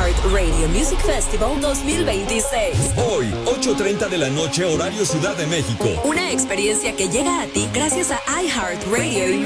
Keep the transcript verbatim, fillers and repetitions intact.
iHeart Radio Music Festival dos mil veintiséis. Hoy, ocho treinta de la noche, horario Ciudad de México. Una experiencia que llega a ti gracias a iHeart Radio y